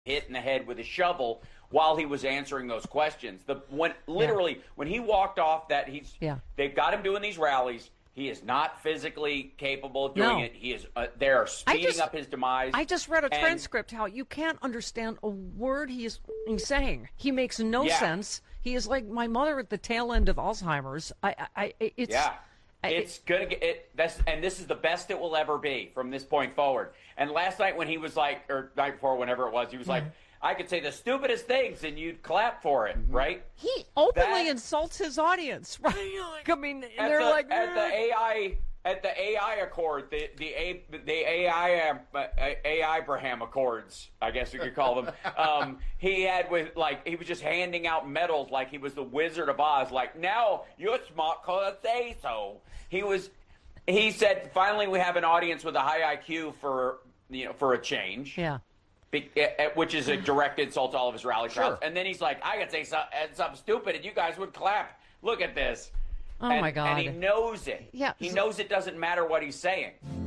hit in the head with a shovel while he was answering those questions. When he walked off they got him doing these rallies. He is not physically capable of doing it. He is. They are speeding up his demise. I just read a transcript how you can't understand a word he's saying. He makes no sense. He is like my mother at the tail end of Alzheimer's. It's gonna get it. This is the best it will ever be from this point forward. And last night when he was like, or night before, whenever it was, he was like, I could say the stupidest things and you'd clap for it, right? He openly insults his audience, right? I mean, they're like at the AI Accord, the AI Abraham Accords, I guess you could call them. He was just handing out medals like he was the Wizard of Oz. Like, now you're smart 'cause I say so. He said, finally we have an audience with a high IQ for a change. Yeah. Which is a direct insult to all of his rally crowds. And then he's like, I could say something stupid and you guys would clap. Look at this. Oh, my God. And he knows it. Yeah. He knows it doesn't matter what he's saying.